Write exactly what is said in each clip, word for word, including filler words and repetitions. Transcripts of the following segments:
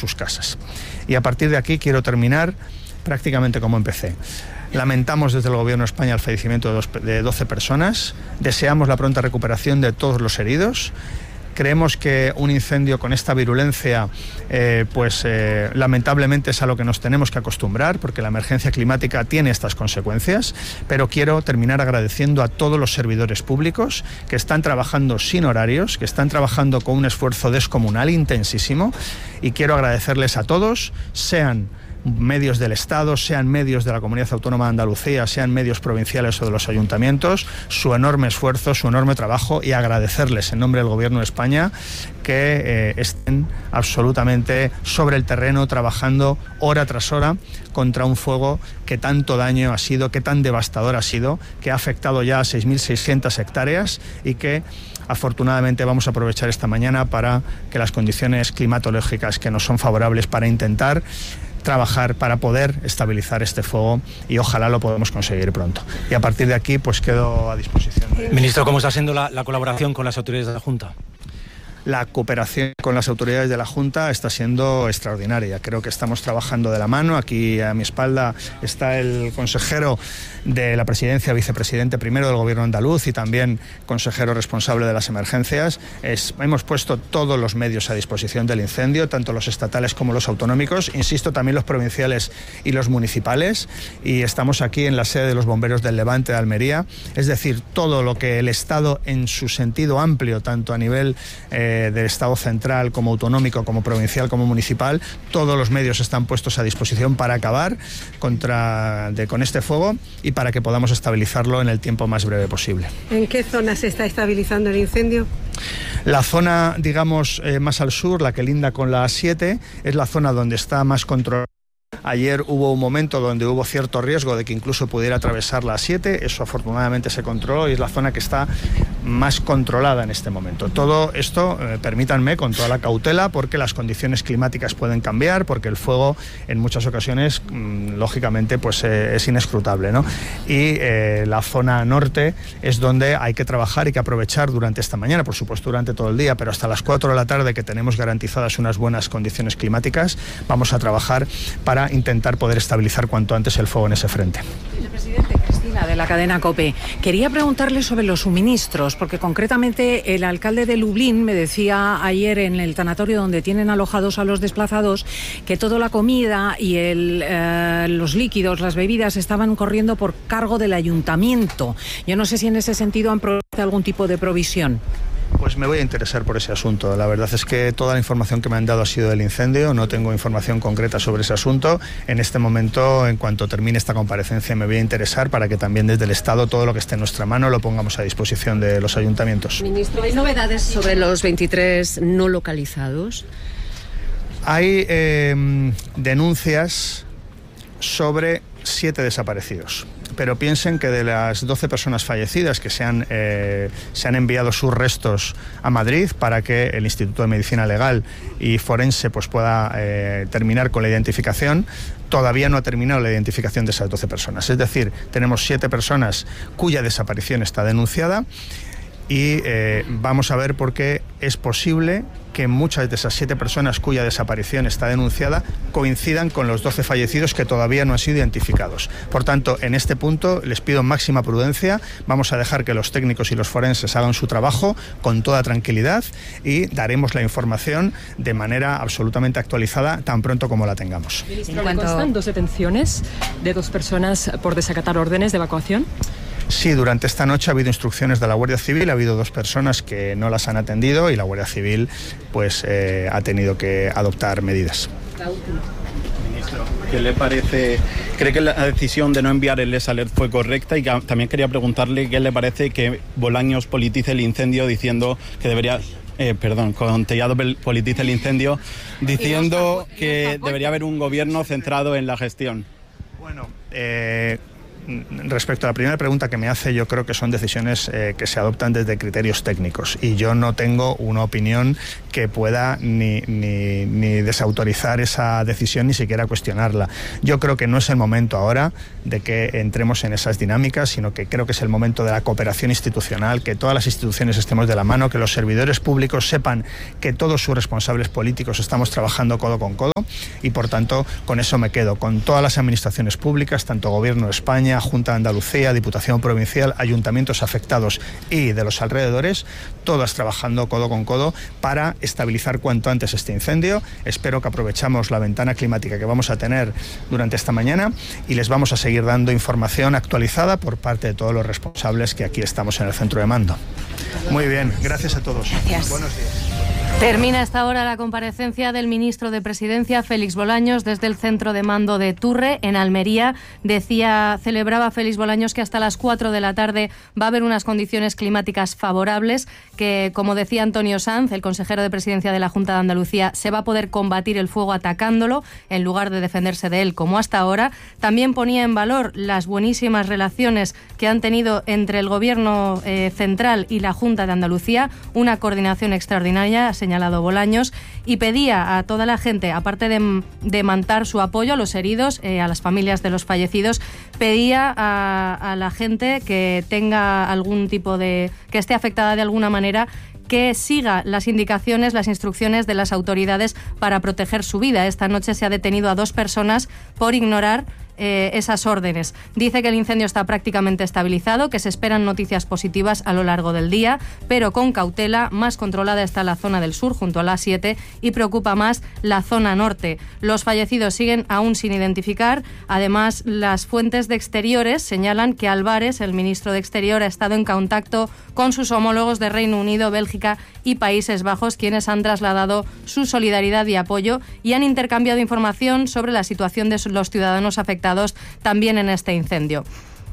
sus casas. Y a partir de aquí quiero terminar prácticamente como empecé. Lamentamos desde el Gobierno de España el fallecimiento de doce personas, deseamos la pronta recuperación de todos los heridos. Creemos que un incendio con esta virulencia, eh, pues eh, lamentablemente es a lo que nos tenemos que acostumbrar, porque la emergencia climática tiene estas consecuencias, pero quiero terminar agradeciendo a todos los servidores públicos que están trabajando sin horarios, que están trabajando con un esfuerzo descomunal, intensísimo, y quiero agradecerles a todos, sean medios del Estado, sean medios de la Comunidad Autónoma de Andalucía, sean medios provinciales o de los ayuntamientos, su enorme esfuerzo, su enorme trabajo, y agradecerles en nombre del Gobierno de España que eh, estén absolutamente sobre el terreno trabajando hora tras hora contra un fuego que tanto daño ha sido, que tan devastador ha sido, que ha afectado ya a seis mil seiscientas hectáreas y que afortunadamente vamos a aprovechar esta mañana para que las condiciones climatológicas que nos son favorables para intentar trabajar para poder estabilizar este fuego, y ojalá lo podamos conseguir pronto. Y a partir de aquí pues quedo a disposición. Ministro, ¿cómo está siendo la, la colaboración con las autoridades de la Junta? La cooperación con las autoridades de la Junta está siendo extraordinaria. Creo que estamos trabajando de la mano. Aquí a mi espalda está el consejero de la presidencia, vicepresidente primero del Gobierno andaluz y también consejero responsable de las emergencias. Es, hemos puesto todos los medios a disposición del incendio, tanto los estatales como los autonómicos, insisto, también los provinciales y los municipales, y estamos aquí en la sede de los bomberos del Levante de Almería. Es decir, todo lo que el Estado en su sentido amplio, tanto a nivel eh, del Estado central como autonómico, como provincial, como municipal, todos los medios están puestos a disposición para acabar contra, de, con este fuego y para que podamos estabilizarlo en el tiempo más breve posible. ¿En qué zona se está estabilizando el incendio? La zona, digamos, eh, más al sur, la que linda con la A siete, es la zona donde está más controlada. Ayer hubo un momento donde hubo cierto riesgo de que incluso pudiera atravesar la A siete, eso afortunadamente se controló y es la zona que está más controlada en este momento. Todo esto, eh, permítanme, con toda la cautela, porque las condiciones climáticas pueden cambiar, porque el fuego en muchas ocasiones, mmm, lógicamente, pues eh, es inescrutable, ¿no? Y eh, la zona norte es donde hay que trabajar y que aprovechar durante esta mañana, por supuesto durante todo el día, pero hasta las cuatro de la tarde, que tenemos garantizadas unas buenas condiciones climáticas, vamos a trabajar para intentar poder estabilizar cuanto antes el fuego en ese frente. Vicepresidente, Cristina, de la cadena COPE. Quería preguntarle sobre los suministros, porque concretamente el alcalde de Lublin me decía ayer en el tanatorio donde tienen alojados a los desplazados que toda la comida y el, eh, los líquidos, las bebidas estaban corriendo por cargo del ayuntamiento. Yo no sé si en ese sentido han propuesto algún tipo de provisión. Pues me voy a interesar por ese asunto. La verdad es que toda la información que me han dado ha sido del incendio, no tengo información concreta sobre ese asunto. En este momento, en cuanto termine esta comparecencia, me voy a interesar para que también desde el Estado todo lo que esté en nuestra mano lo pongamos a disposición de los ayuntamientos. Ministro, ¿hay novedades sobre los veintitrés no localizados? Hay eh, denuncias sobre siete desaparecidos. Pero piensen que de las doce personas fallecidas que se han, eh, se han enviado sus restos a Madrid para que el Instituto de Medicina Legal y Forense pues pueda eh, terminar con la identificación, todavía no ha terminado la identificación de esas doce personas. Es decir, tenemos siete personas cuya desaparición está denunciada y eh, vamos a ver por qué es posible que muchas de esas siete personas cuya desaparición está denunciada coincidan con los doce fallecidos que todavía no han sido identificados. Por tanto, en este punto les pido máxima prudencia, vamos a dejar que los técnicos y los forenses hagan su trabajo con toda tranquilidad y daremos la información de manera absolutamente actualizada tan pronto como la tengamos. Ministro, ¿le constan dos detenciones de dos personas por desacatar órdenes de evacuación? Sí, durante esta noche ha habido instrucciones de la Guardia Civil, ha habido dos personas que no las han atendido y la Guardia Civil pues eh, ha tenido que adoptar medidas. Ministro, ¿qué le parece? ¿Cree que la decisión de no enviar el Les Alert fue correcta? Y también quería preguntarle qué le parece que Bolaños politice el incendio diciendo que debería... Eh, perdón, con Tellado politice el incendio diciendo que debería haber un gobierno centrado en la gestión. Bueno, eh... respecto a la primera pregunta que me hace, yo creo que son decisiones eh, que se adoptan desde criterios técnicos y yo no tengo una opinión que pueda ni, ni, ni desautorizar esa decisión ni siquiera cuestionarla. Yo creo que no es el momento ahora de que entremos en esas dinámicas, sino que creo que es el momento de la cooperación institucional, que todas las instituciones estemos de la mano, que los servidores públicos sepan que todos sus responsables políticos estamos trabajando codo con codo y por tanto con eso me quedo, con todas las administraciones públicas, tanto Gobierno de España, Junta de Andalucía, Diputación Provincial, ayuntamientos afectados y de los alrededores, todas trabajando codo con codo para estabilizar cuanto antes este incendio. Espero que aprovechamos la ventana climática que vamos a tener durante esta mañana y les vamos a seguir dando información actualizada por parte de todos los responsables que aquí estamos en el centro de mando. Muy bien, gracias a todos. Gracias. Buenos días. Termina esta hora la comparecencia del ministro de Presidencia, Félix Bolaños, desde el centro de mando de Turre, en Almería. Decía, celebraba Félix Bolaños que hasta las cuatro de la tarde va a haber unas condiciones climáticas favorables, que, como decía Antonio Sanz, el consejero de Presidencia de la Junta de Andalucía, se va a poder combatir el fuego atacándolo en lugar de defenderse de él como hasta ahora. También ponía en valor las buenísimas relaciones que han tenido entre el Gobierno eh, central y la Junta de Andalucía, una coordinación extraordinaria, señalado Bolaños, y pedía a toda la gente, aparte de, de mantar su apoyo a los heridos, eh, a las familias de los fallecidos, pedía a, a la gente que tenga algún tipo de, que esté afectada de alguna manera, que siga las indicaciones, las instrucciones de las autoridades para proteger su vida. Esta noche se ha detenido a dos personas por ignorar Eh, esas órdenes. Dice que el incendio está prácticamente estabilizado, que se esperan noticias positivas a lo largo del día, pero con cautela. Más controlada está la zona del sur, junto a la A siete, y preocupa más la zona norte. Los fallecidos siguen aún sin identificar. Además, las fuentes de Exteriores señalan que Álvarez, el ministro de Exterior, ha estado en contacto con sus homólogos de Reino Unido, Bélgica y Países Bajos, quienes han trasladado su solidaridad y apoyo y han intercambiado información sobre la situación de los ciudadanos afectados también en este incendio.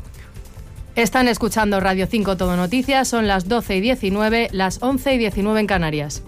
Están escuchando Radio cinco Todo Noticias, son las doce y diecinueve, las once y diecinueve en Canarias.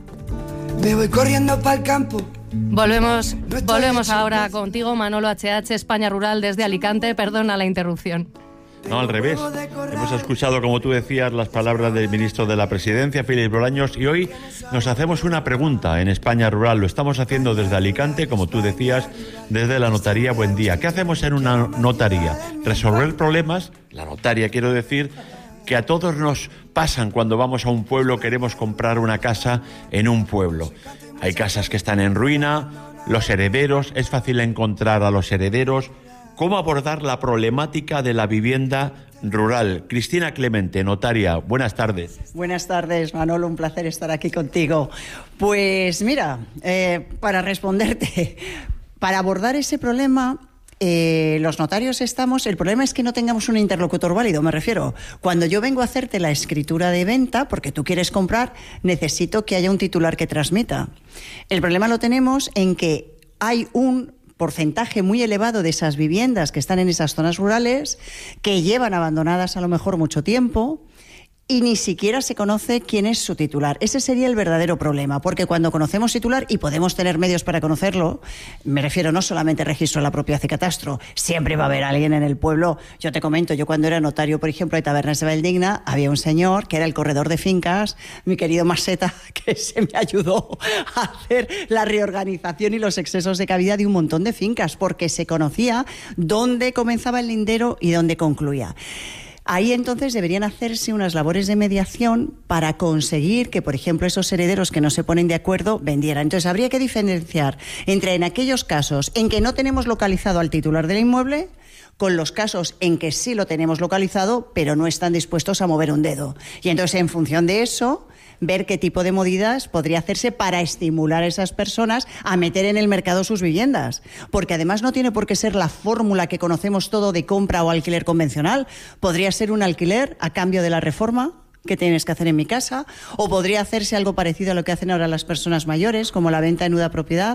Me voy corriendo para el campo. Volvemos, volvemos ahora contigo, Manolo H H, España Rural desde Alicante. Perdona la interrupción. No, al revés. Hemos escuchado, como tú decías, las palabras del ministro de la Presidencia, Félix Bolaños, y hoy nos hacemos una pregunta en España Rural. Lo estamos haciendo desde Alicante, como tú decías, desde la notaría Buen Día. ¿Qué hacemos en una notaría? Resolver problemas, la notaria quiero decir, que a todos nos pasan cuando vamos a un pueblo, queremos comprar una casa en un pueblo. Hay casas que están en ruina, los herederos, es fácil encontrar a los herederos. ¿Cómo abordar la problemática de la vivienda rural? Cristina Clemente, notaria, buenas tardes. Buenas tardes, Manolo, un placer estar aquí contigo. Pues mira, eh, para responderte, para abordar ese problema, eh, los notarios estamos... El problema es que no tengamos un interlocutor válido, me refiero. Cuando yo vengo a hacerte la escritura de venta, porque tú quieres comprar, necesito que haya un titular que transmita. El problema lo tenemos en que hay un porcentaje muy elevado de esas viviendas que están en esas zonas rurales, que llevan abandonadas a lo mejor mucho tiempo, y ni siquiera se conoce quién es su titular. Ese sería el verdadero problema, porque cuando conocemos titular, y podemos tener medios para conocerlo, me refiero no solamente al registro de la propiedad y catastro, siempre va a haber alguien en el pueblo. Yo te comento, yo cuando era notario, por ejemplo, de Tabernas de Valdigna, había un señor que era el corredor de fincas, mi querido Maseta, que se me ayudó a hacer la reorganización y los excesos de cabida de un montón de fincas, porque se conocía dónde comenzaba el lindero y dónde concluía. Ahí entonces deberían hacerse unas labores de mediación para conseguir que, por ejemplo, esos herederos que no se ponen de acuerdo vendieran. Entonces habría que diferenciar entre en aquellos casos en que no tenemos localizado al titular del inmueble con los casos en que sí lo tenemos localizado pero no están dispuestos a mover un dedo. Y entonces, en función de eso, ver qué tipo de medidas podría hacerse para estimular a esas personas a meter en el mercado sus viviendas. Porque además no tiene por qué ser la fórmula que conocemos todo de compra o alquiler convencional. Podría ser un alquiler a cambio de la reforma que tienes que hacer en mi casa, o podría hacerse algo parecido a lo que hacen ahora las personas mayores, como la venta en nuda propiedad.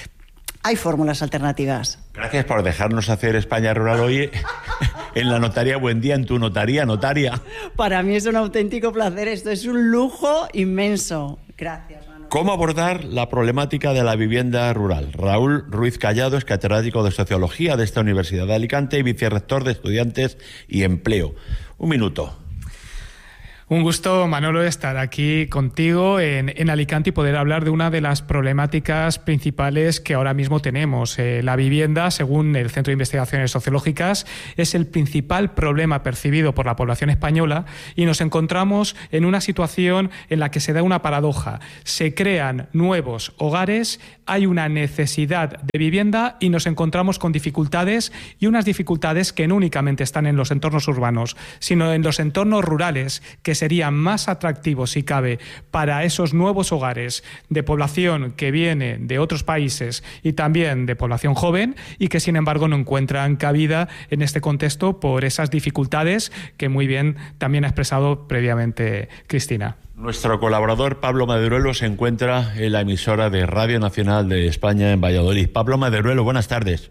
Hay fórmulas alternativas. Gracias por dejarnos hacer España Rural hoy en la notaría Buen Día, en tu notaría, notaria. Para mí es un auténtico placer, esto es un lujo inmenso. Gracias, Manolo. ¿Cómo abordar la problemática de la vivienda rural? Raúl Ruiz Callado es catedrático de Sociología de esta Universidad de Alicante y vicerrector de Estudiantes y Empleo. Un minuto. Un gusto, Manolo, estar aquí contigo en, en Alicante y poder hablar de una de las problemáticas principales que ahora mismo tenemos. Eh, la vivienda, según el Centro de Investigaciones Sociológicas, es el principal problema percibido por la población española y nos encontramos en una situación en la que se da una paradoja. Se crean nuevos hogares, hay una necesidad de vivienda y nos encontramos con dificultades, y unas dificultades que no únicamente están en los entornos urbanos, sino en los entornos rurales, que serían más atractivos, si cabe, para esos nuevos hogares de población que viene de otros países y también de población joven, y que sin embargo no encuentran cabida en este contexto por esas dificultades que muy bien también ha expresado previamente Cristina. Nuestro colaborador Pablo Maderuelo se encuentra en la emisora de Radio Nacional de España en Valladolid. Pablo Maderuelo, buenas tardes.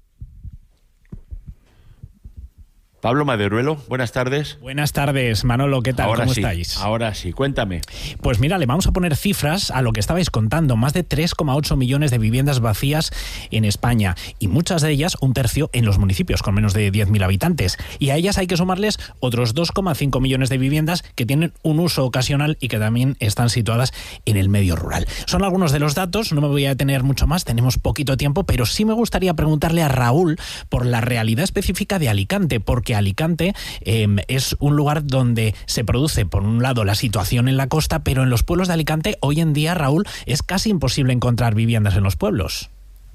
Pablo Maderuelo, buenas tardes. Buenas tardes, Manolo, ¿qué tal? Ahora ¿Cómo sí, estáis? Ahora sí, cuéntame. Pues mira, le vamos a poner cifras a lo que estabais contando. Más de tres coma ocho millones de viviendas vacías en España, y muchas de ellas, un tercio, en los municipios con menos de diez mil habitantes. Y a ellas hay que sumarles otros dos coma cinco millones de viviendas que tienen un uso ocasional y que también están situadas en el medio rural. Son algunos de los datos, no me voy a detener mucho más, tenemos poquito tiempo, pero sí me gustaría preguntarle a Raúl por la realidad específica de Alicante, porque Alicante eh, es un lugar donde se produce, por un lado, la situación en la costa, pero en los pueblos de Alicante hoy en día, Raúl, es casi imposible encontrar viviendas en los pueblos.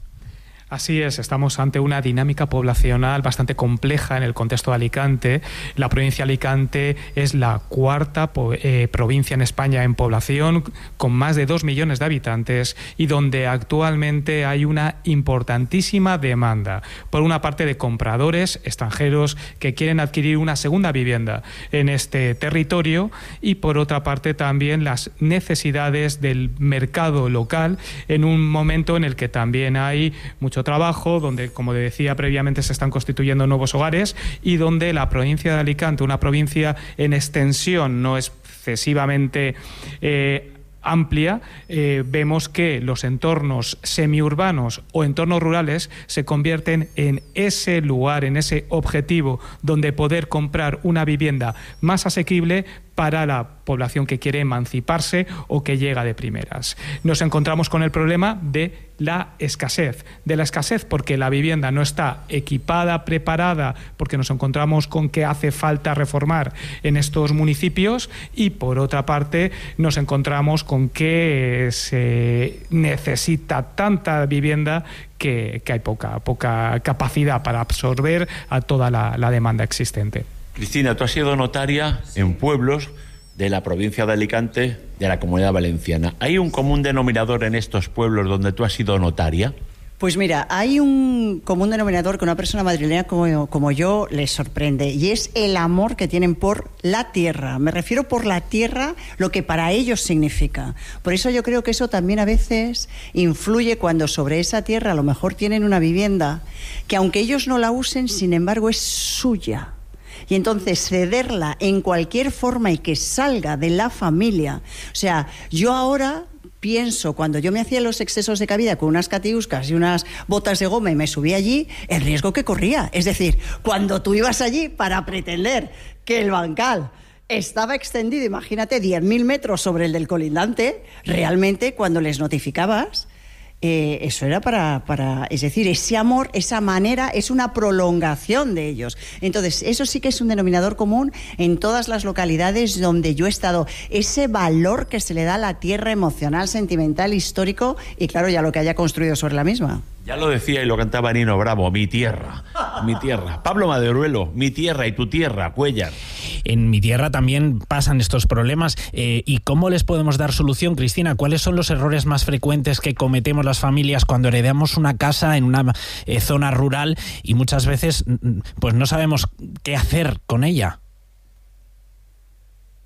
Así es, estamos ante una dinámica poblacional bastante compleja en el contexto de Alicante. La provincia de Alicante es la cuarta eh, provincia en España en población, con más de dos millones de habitantes, y donde actualmente hay una importantísima demanda. Por una parte, de compradores extranjeros que quieren adquirir una segunda vivienda en este territorio, y por otra parte también las necesidades del mercado local en un momento en el que también hay mucho trabajo, donde, como decía previamente, se están constituyendo nuevos hogares, y donde la provincia de Alicante, una provincia en extensión no excesivamente eh, amplia, eh, vemos que los entornos semiurbanos o entornos rurales se convierten en ese lugar, en ese objetivo donde poder comprar una vivienda más asequible para la población que quiere emanciparse o que llega de primeras. Nos encontramos con el problema de la escasez, de la escasez porque la vivienda no está equipada, preparada, porque nos encontramos con que hace falta reformar en estos municipios, y por otra parte nos encontramos con que se necesita tanta vivienda que, que hay poca, poca capacidad para absorber a toda la, la demanda existente. Cristina, tú has sido notaria en pueblos de la provincia de Alicante, de la Comunidad Valenciana. ¿Hay un común denominador en estos pueblos donde tú has sido notaria? Pues mira, hay un común denominador que una persona madrileña como, como yo les sorprende, y es el amor que tienen por la tierra. Me refiero por la tierra, lo que para ellos significa. Por eso yo creo que eso también a veces influye cuando sobre esa tierra a lo mejor tienen una vivienda que, aunque ellos no la usen, sin embargo es suya. Y entonces cederla en cualquier forma y que salga de la familia. O sea, yo ahora pienso, cuando yo me hacía los excesos de cabida con unas catiuscas y unas botas de goma y me subí allí, el riesgo que corría. Es decir, cuando tú ibas allí para pretender que el bancal estaba extendido, imagínate, diez mil metros sobre el del colindante, realmente cuando les notificabas, Eh, eso era para, para, es decir, ese amor, esa manera, es una prolongación de ellos. Entonces, eso sí que es un denominador común en todas las localidades donde yo he estado. Ese valor que se le da a la tierra emocional, sentimental, histórico, y claro, ya lo que haya construido sobre la misma. Ya lo decía y lo cantaba Nino Bravo, mi tierra, mi tierra. Pablo Maderuelo, mi tierra y tu tierra, Cuéllar. En mi tierra también pasan estos problemas. Eh, ¿Y cómo les podemos dar solución, Cristina? ¿Cuáles son los errores más frecuentes que cometemos las familias cuando heredamos una casa en una eh, zona rural y muchas veces pues no sabemos qué hacer con ella?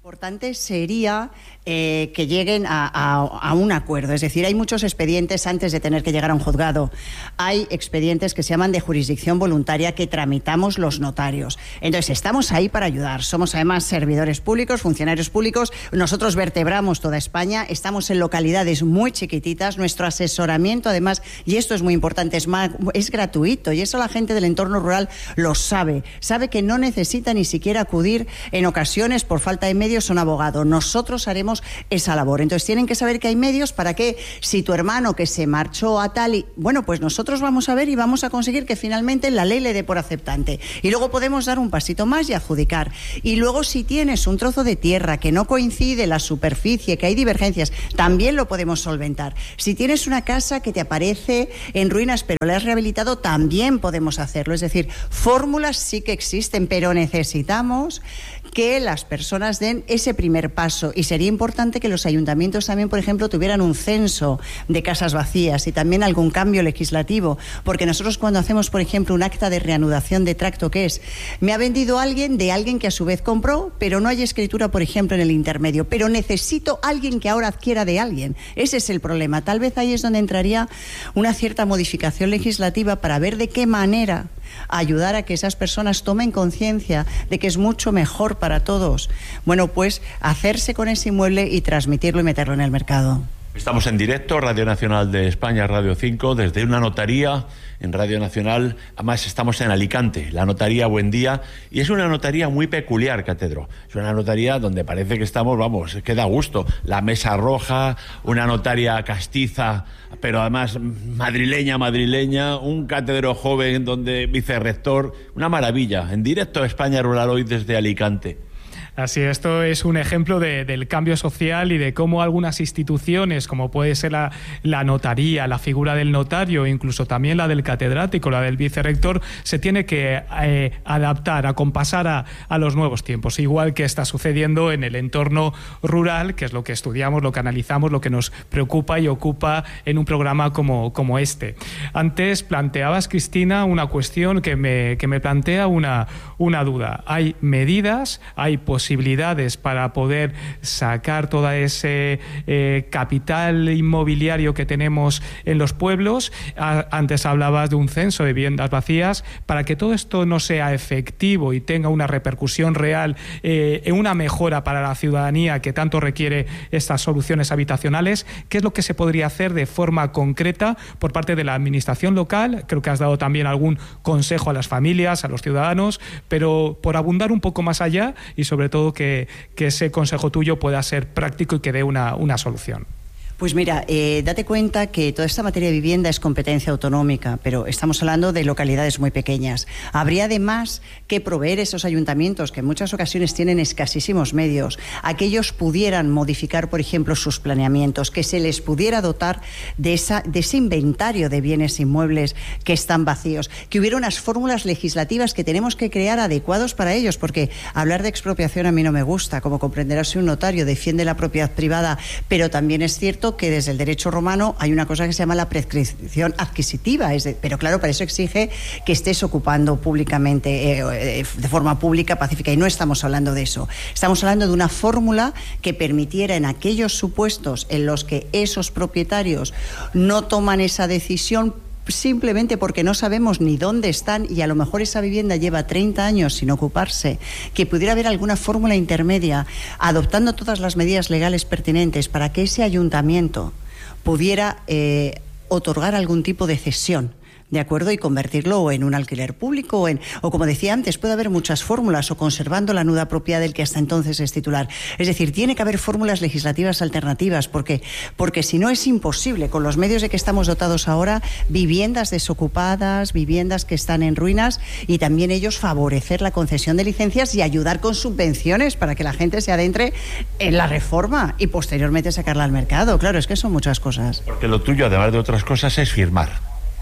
Lo importante sería eh, que lleguen a, a, a un acuerdo. Es decir, hay muchos expedientes antes de tener que llegar a un juzgado. Hay expedientes que se llaman de jurisdicción voluntaria que tramitamos los notarios. Entonces, estamos ahí para ayudar. Somos además servidores públicos, funcionarios públicos. Nosotros vertebramos toda España. Estamos en localidades muy chiquititas. Nuestro asesoramiento, además, y esto es muy importante, es, más, es gratuito. Y eso la gente del entorno rural lo sabe. Sabe que no necesita ni siquiera acudir en ocasiones por falta de medios a un abogado. Nosotros haremos esa labor. Entonces tienen que saber que hay medios para que si tu hermano que se marchó a tal y... Bueno, pues nosotros vamos a ver y vamos a conseguir que finalmente la ley le dé por aceptante. Y luego podemos dar un pasito más y adjudicar. Y luego si tienes un trozo de tierra que no coincide la superficie, que hay divergencias, también lo podemos solventar. Si tienes una casa que te aparece en ruinas pero la has rehabilitado, también podemos hacerlo. Es decir, fórmulas sí que existen, pero necesitamos que las personas den ese primer paso, y sería importante que los ayuntamientos también, por ejemplo, tuvieran un censo de casas vacías y también algún cambio legislativo, porque nosotros cuando hacemos, por ejemplo, un acta de reanudación de tracto, ¿qué es? Me ha vendido alguien de alguien que a su vez compró, pero no hay escritura, por ejemplo, en el intermedio, pero necesito alguien que ahora adquiera de alguien. Ese es el problema. Tal vez ahí es donde entraría una cierta modificación legislativa para ver de qué manera ayudar a que esas personas tomen conciencia de que es mucho mejor para todos, bueno, pues hacerse con ese inmueble y transmitirlo y meterlo en el mercado. Estamos en directo, Radio Nacional de España, Radio cinco, desde una notaría en Radio Nacional. Además estamos en Alicante, la notaría Buendía, y es una notaría muy peculiar, Catedro. Es una notaría donde parece que estamos, vamos, que da gusto. La mesa roja, una notaria castiza, pero además madrileña, madrileña, un catedro joven donde vicerrector, una maravilla. En directo España Rural hoy desde Alicante. Así, esto es un ejemplo de, del cambio social y de cómo algunas instituciones, como puede ser la, la notaría, la figura del notario, incluso también la del catedrático, la del vicerrector, se tiene que eh, adaptar, acompasar a, a los nuevos tiempos, igual que está sucediendo en el entorno rural, que es lo que estudiamos, lo que analizamos, lo que nos preocupa y ocupa en un programa como, como este. Antes planteabas, Cristina, una cuestión que me, que me plantea una, una duda. Hay medidas, hay posibilidades posibilidades para poder sacar todo ese eh, capital inmobiliario que tenemos en los pueblos. A, antes hablabas de un censo de viviendas vacías. Para que todo esto no sea efectivo y tenga una repercusión real eh, en una mejora para la ciudadanía que tanto requiere estas soluciones habitacionales, ¿qué es lo que se podría hacer de forma concreta por parte de la administración local? Creo que has dado también algún consejo a las familias, a los ciudadanos, pero por abundar un poco más allá y sobre todo Que, que ese consejo tuyo pueda ser práctico y que dé una, una solución. Pues mira, eh, date cuenta que toda esta materia de vivienda es competencia autonómica, pero estamos hablando de localidades muy pequeñas. Habría además que proveer esos ayuntamientos, que en muchas ocasiones tienen escasísimos medios, a que ellos pudieran modificar, por ejemplo, sus planeamientos, que se les pudiera dotar de, esa, de ese inventario de bienes inmuebles que están vacíos, que hubiera unas fórmulas legislativas que tenemos que crear adecuados para ellos, porque hablar de expropiación a mí no me gusta. Como comprenderás, soy un notario, defiende la propiedad privada, pero también es cierto que desde el derecho romano hay una cosa que se llama la prescripción adquisitiva, es de, pero claro, para eso exige que estés ocupando públicamente, eh, de forma pública, pacífica, y no estamos hablando de eso. Estamos hablando de una fórmula que permitiera en aquellos supuestos en los que esos propietarios no toman esa decisión simplemente porque no sabemos ni dónde están y a lo mejor esa vivienda lleva treinta años sin ocuparse, que pudiera haber alguna fórmula intermedia, adoptando todas las medidas legales pertinentes para que ese ayuntamiento pudiera eh, otorgar algún tipo de cesión, ¿de acuerdo? Y convertirlo en un alquiler público o, en, o como decía antes, puede haber muchas fórmulas, o conservando la nuda propiedad del que hasta entonces es titular. Es decir, tiene que haber fórmulas legislativas alternativas, porque, porque si no es imposible, con los medios de que estamos dotados ahora, viviendas desocupadas, viviendas que están en ruinas, y también ellos favorecer la concesión de licencias y ayudar con subvenciones para que la gente se adentre en la reforma y posteriormente sacarla al mercado. Claro, es que son muchas cosas. Porque lo tuyo, además de otras cosas, es firmar.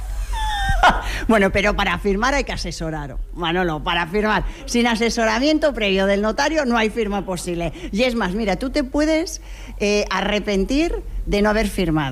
Bueno, pero para firmar hay que asesorar, Manolo, para firmar. Sin asesoramiento previo del notario no hay firma posible. Y es más, mira, tú te puedes eh, arrepentir de no haber firmado.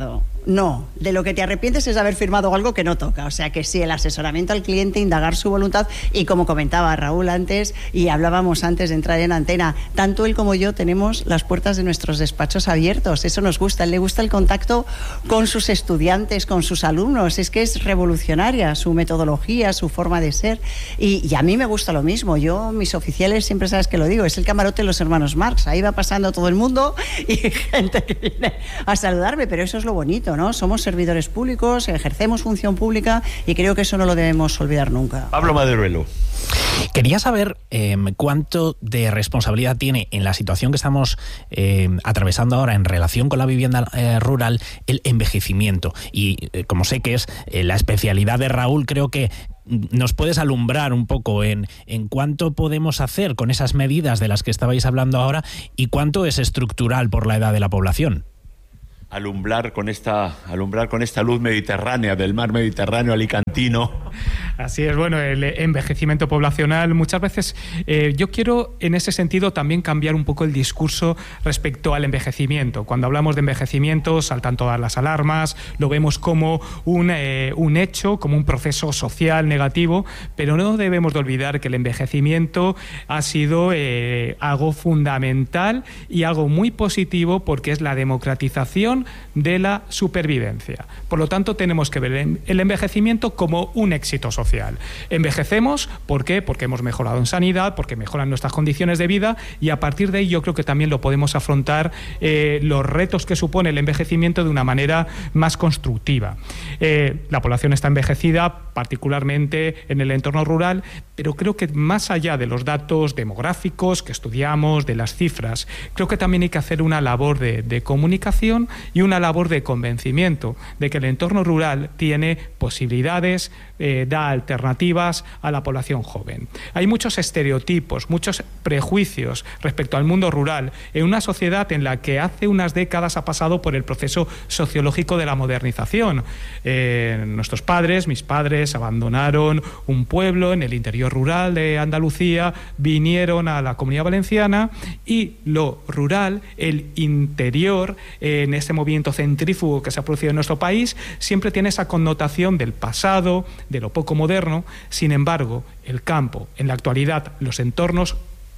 no. De lo que te arrepientes es haber firmado algo que no toca. O sea que sí, el asesoramiento al cliente, indagar su voluntad, y como comentaba Raúl antes, y hablábamos antes de entrar en antena, tanto él como yo tenemos las puertas de nuestros despachos abiertos. Eso nos gusta. A él le gusta el contacto con sus estudiantes, con sus alumnos. Es que es revolucionaria su metodología, su forma de ser. Y, y a mí me gusta lo mismo. Yo, mis oficiales, siempre sabes que lo digo, es el camarote de los hermanos Marx. Ahí va pasando todo el mundo y gente que viene a saludarme, pero eso es lo bonito, ¿no? Somos servidores públicos, ejercemos función pública y creo que eso no lo debemos olvidar nunca. Pablo Maderuelo. Quería saber eh, cuánto de responsabilidad tiene en la situación que estamos eh, atravesando ahora en relación con la vivienda eh, rural el envejecimiento. Y eh, como sé que es eh, la especialidad de Raúl, creo que nos puedes alumbrar un poco en, en cuánto podemos hacer con esas medidas de las que estabais hablando ahora y cuánto es estructural por la edad de la población. Alumbrar con esta, alumbrar con esta luz mediterránea, del mar Mediterráneo alicantino. Así es, bueno, el envejecimiento poblacional, muchas veces eh, yo quiero en ese sentido también cambiar un poco el discurso respecto al envejecimiento. Cuando hablamos de envejecimiento saltan todas las alarmas, lo vemos como un, eh, un hecho, como un proceso social negativo, pero no debemos de olvidar que el envejecimiento ha sido eh, algo fundamental y algo muy positivo porque es la democratización de la supervivencia. Por lo tanto, tenemos que ver el envejecimiento como un éxito social. Envejecemos, ¿por qué? Porque hemos mejorado en sanidad, porque mejoran nuestras condiciones de vida y a partir de ahí yo creo que también lo podemos afrontar eh, los retos que supone el envejecimiento de una manera más constructiva. Eh, la población está envejecida, particularmente en el entorno rural, pero creo que más allá de los datos demográficos que estudiamos, de las cifras, creo que también hay que hacer una labor de, de comunicación y una labor de convencimiento de que el entorno rural tiene posibilidades, eh, da alternativas a la población joven. Hay muchos estereotipos, muchos prejuicios respecto al mundo rural en una sociedad en la que hace unas décadas ha pasado por el proceso sociológico de la modernización. Eh, nuestros padres, mis padres, abandonaron un pueblo en el interior rural de Andalucía, vinieron a la Comunidad Valenciana y lo rural, el interior, eh, en ese movimiento centrífugo que se ha producido en nuestro país, siempre tiene esa connotación del pasado, de lo poco moderno. Sin embargo, el campo, en la actualidad, los entornos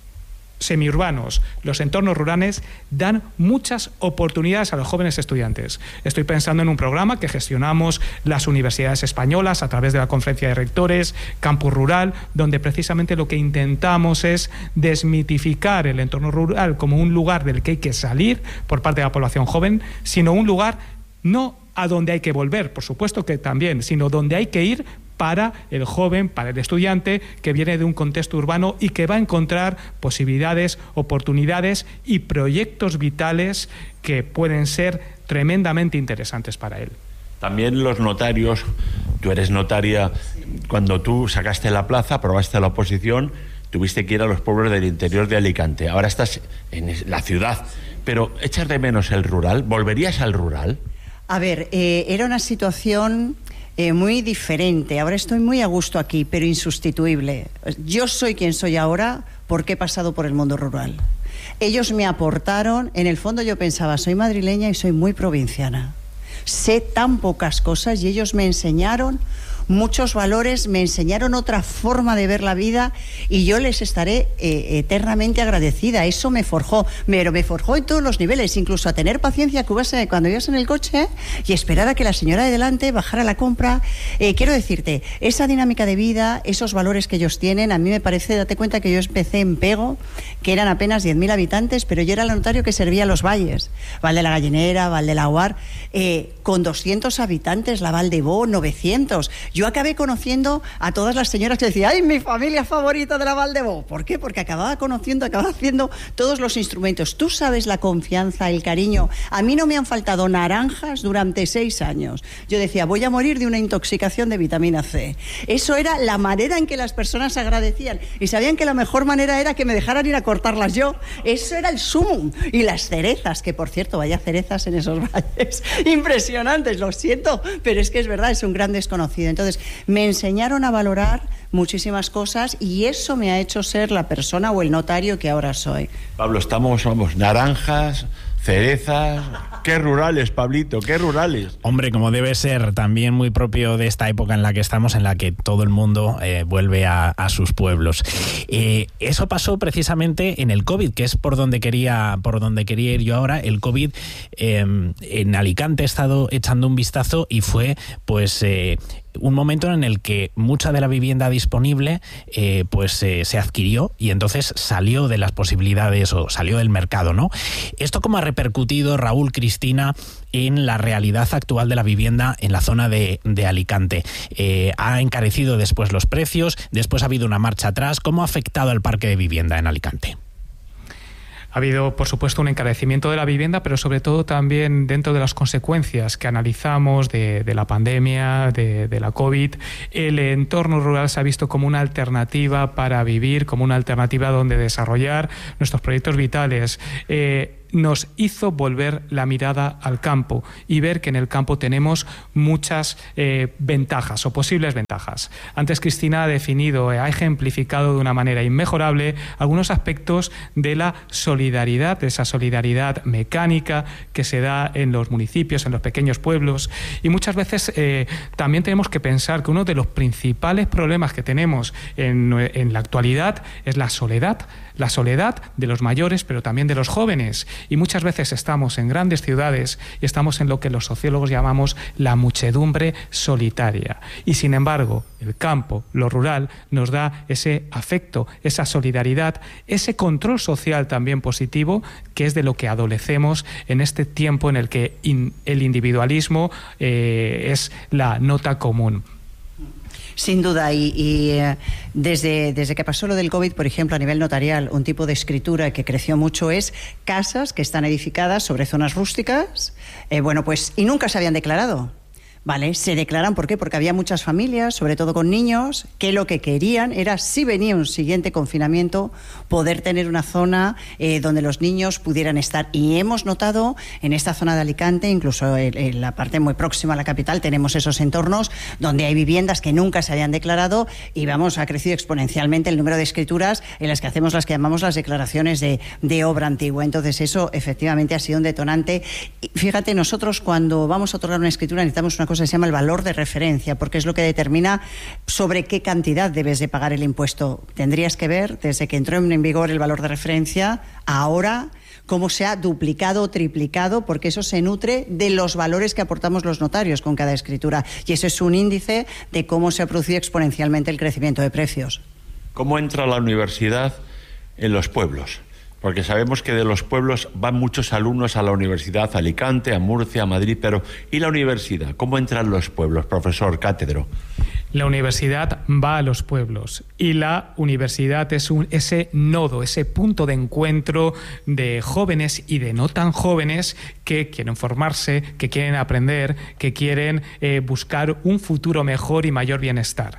semiurbanos, los entornos rurales dan muchas oportunidades a los jóvenes estudiantes. Estoy pensando en un programa que gestionamos las universidades españolas a través de la Conferencia de Rectores, Campus Rural, donde precisamente lo que intentamos es desmitificar el entorno rural como un lugar del que hay que salir por parte de la población joven, sino un lugar no a donde hay que volver, por supuesto que también, sino donde hay que ir para el joven, para el estudiante que viene de un contexto urbano y que va a encontrar posibilidades, oportunidades y proyectos vitales que pueden ser tremendamente interesantes para él. También los notarios, tú eres notaria, cuando tú sacaste la plaza, aprobaste la oposición, tuviste que ir a los pueblos del interior de Alicante. Ahora estás en la ciudad, pero ¿echas de menos el rural? ¿Volverías al rural? A ver, eh, era una situación eh, muy diferente. Ahora estoy muy a gusto aquí, pero insustituible. Yo soy quien soy ahora porque he pasado por el mundo rural. Ellos me aportaron, en el fondo yo pensaba, soy madrileña y soy muy provinciana. Sé tan pocas cosas y ellos me enseñaron muchos valores, me enseñaron otra forma de ver la vida y yo les estaré eh, eternamente agradecida. Eso me forjó, pero me forjó en todos los niveles, incluso a tener paciencia que ibas, cuando ibas en el coche y esperar a que la señora de delante bajara la compra. Eh, quiero decirte, esa dinámica de vida, esos valores que ellos tienen, a mí me parece, date cuenta que yo empecé en Pego, que eran apenas diez mil habitantes, pero yo era el notario que servía a los valles, Val de la Gallinera, Val de la Guar, eh, con doscientos habitantes, la Val de Bo, novecientos. Yo acabé conociendo a todas las señoras que decían, ¡ay, mi familia favorita de la Val de Bo! ¿Por qué? Porque acababa conociendo, acababa haciendo todos los instrumentos. Tú sabes la confianza, el cariño. A mí no me han faltado naranjas durante seis años. Yo decía, voy a morir de una intoxicación de vitamina C. Eso era la manera en que las personas agradecían. Y sabían que la mejor manera era que me dejaran ir a cortarlas yo. Eso era el sumum. Y las cerezas, que por cierto, vaya cerezas en esos valles. Impresionantes, lo siento, pero es que es verdad, es un gran desconocido. Entonces, me enseñaron a valorar muchísimas cosas y eso me ha hecho ser la persona o el notario que ahora soy. Pablo, estamos, vamos, naranjas, cerezas, Qué rurales, Pablito, qué rurales. Hombre, como debe ser también muy propio de esta época en la que estamos, en la que todo el mundo eh, vuelve a, a sus pueblos. Eh, eso pasó precisamente en el COVID, que es por donde quería, por donde quería ir yo ahora. El COVID eh, en Alicante he estado echando un vistazo y fue pues eh, un momento en el que mucha de la vivienda disponible eh, pues eh, se adquirió y entonces salió de las posibilidades o salió del mercado, ¿no? ¿Esto cómo ha repercutido, Raúl, Cristina, en la realidad actual de la vivienda en la zona de, de Alicante? Eh, ¿Ha encarecido después los precios? ¿Después ha habido una marcha atrás? ¿Cómo ha afectado al parque de vivienda en Alicante? Ha habido, por supuesto, un encarecimiento de la vivienda, pero sobre todo también dentro de las consecuencias que analizamos de, de la pandemia, de, de la COVID, el entorno rural se ha visto como una alternativa para vivir, como una alternativa donde desarrollar nuestros proyectos vitales. Eh, nos hizo volver la mirada al campo y ver que en el campo tenemos muchas eh, ventajas o posibles ventajas. Antes Cristina ha definido, eh, ha ejemplificado de una manera inmejorable algunos aspectos de la solidaridad, de esa solidaridad mecánica que se da en los municipios, en los pequeños pueblos, y muchas veces eh, también tenemos que pensar que uno de los principales problemas que tenemos en, en la actualidad es la soledad, la soledad de los mayores, pero también de los jóvenes. Y muchas veces estamos en grandes ciudades y estamos en lo que los sociólogos llamamos la muchedumbre solitaria. Y sin embargo, el campo, lo rural, nos da ese afecto, esa solidaridad, ese control social también positivo, que es de lo que adolecemos en este tiempo en el que in, el individualismo eh, es la nota común. Sin duda, y, y eh, desde, desde que pasó lo del COVID, por ejemplo, a nivel notarial, un tipo de escritura que creció mucho es casas que están edificadas sobre zonas rústicas, eh, bueno, pues, y nunca se habían declarado. Vale, se declaran, ¿por qué? Porque había muchas familias, sobre todo con niños, que lo que querían era, si venía un siguiente confinamiento, poder tener una zona eh, donde los niños pudieran estar. Y hemos notado en esta zona de Alicante, incluso en, en la parte muy próxima a la capital, tenemos esos entornos donde hay viviendas que nunca se habían declarado y, vamos, ha crecido exponencialmente el número de escrituras en las que hacemos las que llamamos las declaraciones de, de obra antigua. Entonces, eso efectivamente ha sido un detonante. Y fíjate, nosotros cuando vamos a otorgar una escritura necesitamos una cosa se llama el valor de referencia, porque es lo que determina sobre qué cantidad debes de pagar el impuesto. Tendrías que ver, desde que entró en vigor el valor de referencia, ahora cómo se ha duplicado o triplicado, porque eso se nutre de los valores que aportamos los notarios con cada escritura. Y eso es un índice de cómo se ha producido exponencialmente el crecimiento de precios. ¿Cómo entra la universidad en los pueblos? Porque sabemos que de los pueblos van muchos alumnos a la universidad, a Alicante, a Murcia, a Madrid, pero ¿y la universidad? ¿Cómo entran los pueblos, profesor, cátedro? La universidad va a los pueblos y la universidad es un, ese nodo, ese punto de encuentro de jóvenes y de no tan jóvenes que quieren formarse, que quieren aprender, que quieren eh, buscar un futuro mejor y mayor bienestar.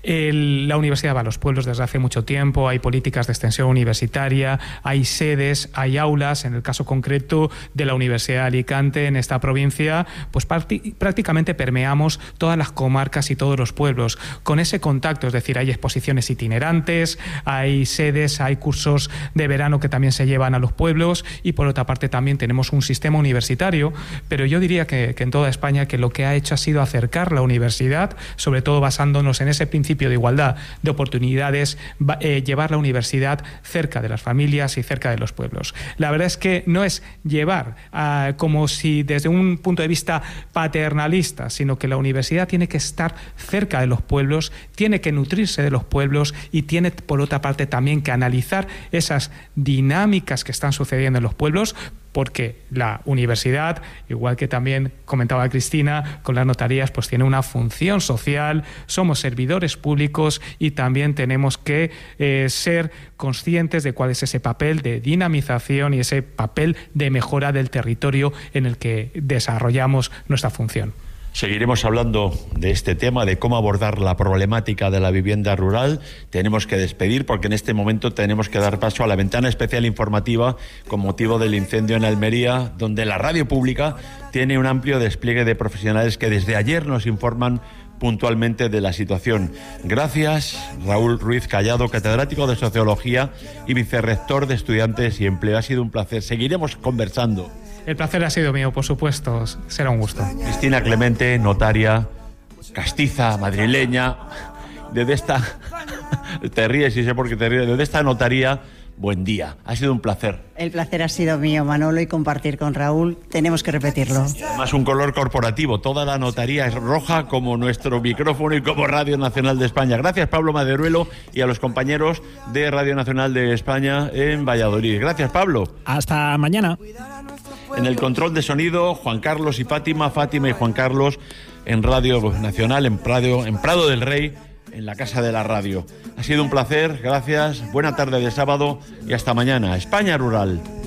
El, la universidad va a los pueblos desde hace mucho tiempo, hay políticas de extensión universitaria, hay sedes, hay aulas. En el caso concreto de la Universidad de Alicante, en esta provincia, pues prácticamente permeamos todas las comarcas y todos los pueblos con ese contacto, es decir, hay exposiciones itinerantes, hay sedes, hay cursos de verano que también se llevan a los pueblos y por otra parte también tenemos un sistema universitario, pero yo diría que, que en toda España que lo que ha hecho ha sido acercar la universidad, sobre todo basándonos en ese principio de igualdad de oportunidades, eh, llevar la universidad cerca de las familias y cerca de los pueblos. La verdad es que no es llevar uh, como si desde un punto de vista paternalista, sino que la universidad tiene que estar cerca de los pueblos, tiene que nutrirse de los pueblos y tiene por otra parte también que analizar esas dinámicas que están sucediendo en los pueblos, porque la universidad, igual que también comentaba Cristina, con las notarías, pues tiene una función social, somos servidores públicos y también tenemos que eh, ser conscientes de cuál es ese papel de dinamización y ese papel de mejora del territorio en el que desarrollamos nuestra función. Seguiremos hablando de este tema, de cómo abordar la problemática de la vivienda rural. Tenemos que despedir porque en este momento tenemos que dar paso a la ventana especial informativa con motivo del incendio en Almería, donde la radio pública tiene un amplio despliegue de profesionales que desde ayer nos informan puntualmente de la situación. Gracias, Raúl Ruiz Callado, catedrático de Sociología y vicerrector de Estudiantes y Empleo. Ha sido un placer. Seguiremos conversando. El placer ha sido mío, por supuesto. Será un gusto. Cristina Clemente, notaria, castiza, madrileña, desde esta... te ríes y sé por qué te ríes. Desde esta notaría, buen día. Ha sido un placer. El placer ha sido mío, Manolo, y compartir con Raúl. Tenemos que repetirlo. Además, un color corporativo. Toda la notaría es roja como nuestro micrófono y como Radio Nacional de España. Gracias, Pablo Maderuelo, y a los compañeros de Radio Nacional de España en Valladolid. Gracias, Pablo. Hasta mañana. En el control de sonido, Juan Carlos y Fátima, Fátima y Juan Carlos en Radio Nacional, en Prado, en Prado del Rey, en la Casa de la Radio. Ha sido un placer, gracias, buena tarde de sábado y hasta mañana. España Rural.